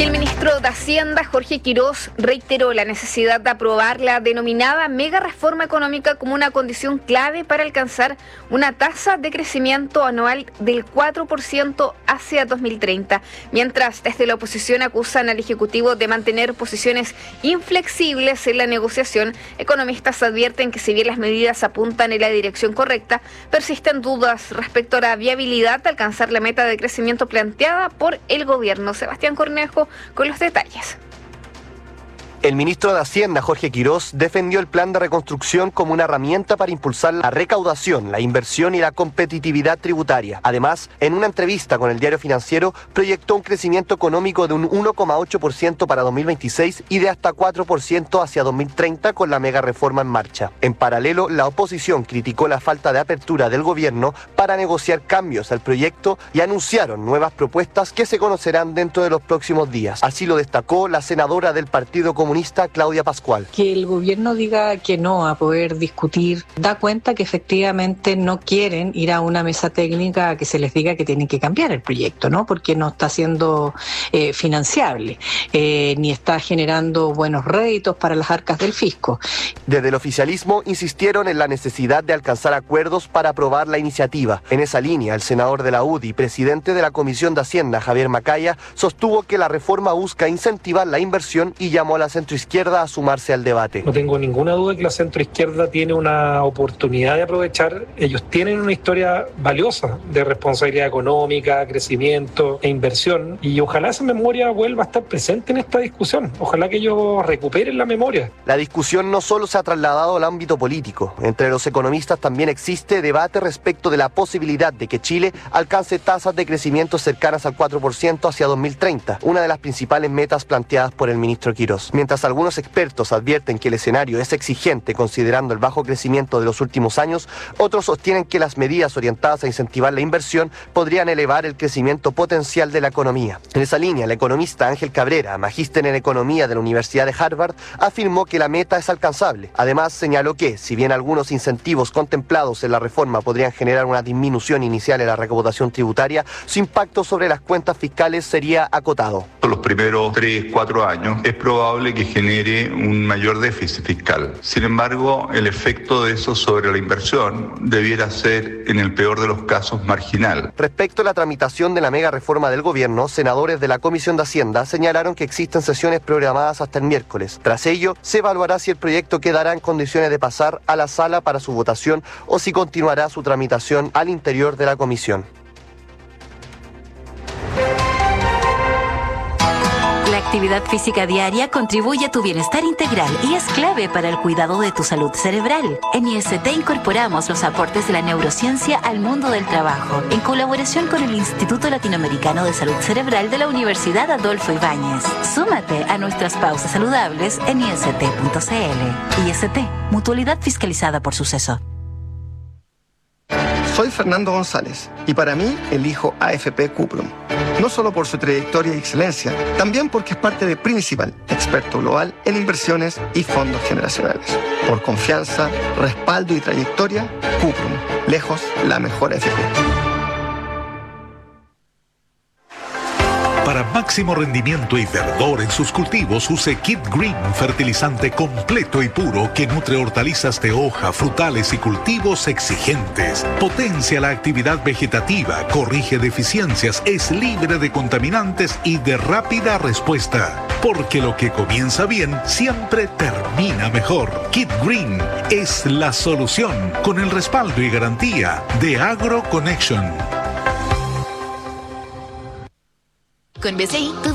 El ministro de Hacienda, Jorge Quirós, reiteró la necesidad de aprobar la denominada mega reforma económica como una condición clave para alcanzar una tasa de crecimiento anual del 4% hacia 2030. Mientras desde la oposición acusan al Ejecutivo de mantener posiciones inflexibles en la negociación, economistas advierten que si bien las medidas apuntan en la dirección correcta, persisten dudas respecto a la viabilidad de alcanzar la meta de crecimiento planteada por el gobierno. Sebastián Cornejo con los detalles. El ministro de Hacienda, Jorge Quirós, defendió el plan de reconstrucción como una herramienta para impulsar la recaudación, la inversión y la competitividad tributaria. Además, en una entrevista con el Diario Financiero, proyectó un crecimiento económico de un 1,8% para 2026 y de hasta 4% hacia 2030 con la mega reforma en marcha. En paralelo, la oposición criticó la falta de apertura del gobierno para negociar cambios al proyecto y anunciaron nuevas propuestas que se conocerán dentro de los próximos días. Así lo destacó la senadora del Partido Comunista, Claudia Pascual. Que el gobierno diga que no a poder discutir da cuenta que efectivamente no quieren ir a una mesa técnica a que se les diga que tienen que cambiar el proyecto, ¿no? Porque no está siendo financiable, ni está generando buenos réditos para las arcas del fisco. Desde el oficialismo insistieron en la necesidad de alcanzar acuerdos para aprobar la iniciativa. En esa línea, el senador de la UDI, presidente de la Comisión de Hacienda, Javier Macaya, sostuvo que la reforma busca incentivar la inversión y llamó a la centroizquierda a sumarse al debate. No tengo ninguna duda que la centroizquierda tiene una oportunidad de aprovechar. Ellos tienen una historia valiosa de responsabilidad económica, crecimiento e inversión, y ojalá esa memoria vuelva a estar presente en esta discusión. Ojalá que ellos recuperen la memoria. La discusión no solo se ha trasladado al ámbito político. Entre los economistas también existe debate respecto de la posibilidad de que Chile alcance tasas de crecimiento cercanas al 4% hacia 2030, una de las principales metas planteadas por el ministro Quirós. Mientras algunos expertos advierten que el escenario es exigente considerando el bajo crecimiento de los últimos años, otros sostienen que las medidas orientadas a incentivar la inversión podrían elevar el crecimiento potencial de la economía. En esa línea, el economista Ángel Cabrera, magíster en economía de la Universidad de Harvard, afirmó que la meta es alcanzable. Además, señaló que, si bien algunos incentivos contemplados en la reforma podrían generar una disminución inicial en la recaudación tributaria, su impacto sobre las cuentas fiscales sería acotado. Los primeros 3-4 años es probable que genere un mayor déficit fiscal. Sin embargo, el efecto de eso sobre la inversión debiera ser, en el peor de los casos, marginal. Respecto a la tramitación de la mega reforma del gobierno, senadores de la Comisión de Hacienda señalaron que existen sesiones programadas hasta el miércoles. Tras ello, se evaluará si el proyecto quedará en condiciones de pasar a la sala para su votación o si continuará su tramitación al interior de la comisión. La actividad física diaria contribuye a tu bienestar integral y es clave para el cuidado de tu salud cerebral. En IST incorporamos los aportes de la neurociencia al mundo del trabajo, en colaboración con el Instituto Latinoamericano de Salud Cerebral de la Universidad Adolfo Ibáñez. Súmate a nuestras pausas saludables en ist.cl. IST, mutualidad fiscalizada por Suceso. Soy Fernando González y para mí elijo AFP Cuprum. No solo por su trayectoria y excelencia, también porque es parte de Principal, experto global en inversiones y fondos generacionales. Por confianza, respaldo y trayectoria, Cuprum, lejos la mejor AFP. Para máximo rendimiento y verdor en sus cultivos, use Kid Green, fertilizante completo y puro que nutre hortalizas de hoja, frutales y cultivos exigentes. Potencia la actividad vegetativa, corrige deficiencias, es libre de contaminantes y de rápida respuesta. Porque lo que comienza bien siempre termina mejor. Kid Green es la solución con el respaldo y garantía de AgroConnection. Con BCI,